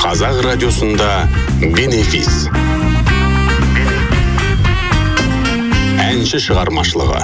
Қазақ радиосында бенефис. Әнші шығармашылығы.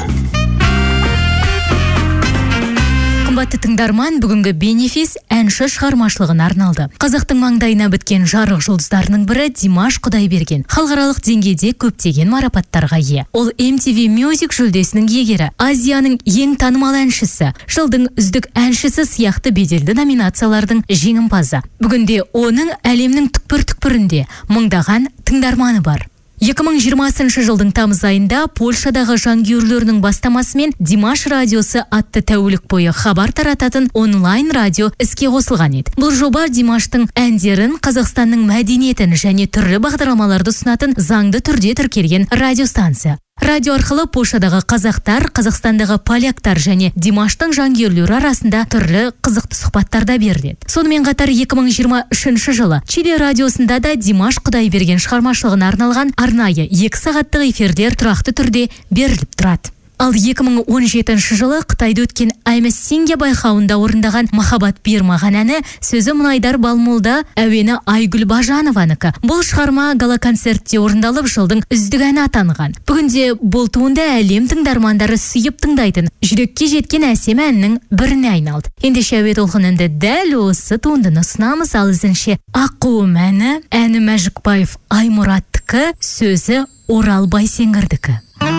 Қымбатты тыңдарман, бүгінгі бенефис әнші шығармашылығына арналды. Қазақтың маңдайына біткен жарық жұлдыздарының бірі Димаш Құдайберген. Халықаралық деңгейде көптеген марапаттарға ие. Ол MTV Music жүлдесінің иегері, Азияның ең танымал әншісі, жылдың үздік әншісі сияқты беделді номинациялардың жеңімпазы. Бүгінде оның әлемнің түкпір-түкпірінде мыңдаған тыңдарманы бар. 2020 жылдың тамыз айында Польшадағы жанкүйерлерінің бастамасымен Димаш радиосы атты тәулік бойы хабар тарататын онлайн радио іске қосылған еді. Бұл жоба Димаштың әндерін, Қазақстанның мәдениетін және түрлі бағдарламаларды ұсынатын заңды түрде тіркелген радиостанция. Радио арқылы Польшадағы қазақтар, Қазақстандағы поляктар және Димаштың жанкүйерлері арасында түрлі қызықты сұхбаттарда беріледі. Сонымен қатар 2023 жылы Чили радиосында да Димаш Құдайберген шығармашылығына арналған арнайы 2 сағаттық эфирлер тұрақты түрде беріліп тұрады. Ал 2017 жылы Қытайда өткен I'm a Singer байқауында орындаған Махаббат бермаған әні сөзі Мұнайдар Балмолда, әуені Айгүл Бажанованыкі. Бұл шығарма гала-концертте орындалып, жылдың үздік әні атанған. Бүгінде бұл туынды әлем тыңдармандары сүйіп тыңдайтын, жүрекке жеткен әсем әннің біріне айналды. Ендеше әуе толқынында дәл осы туындыны ұсынамыз. Ал ізінше Аққуым әні Мәжікбаев Аймұраттікі, сөзі Орал Байсеңгірдікі.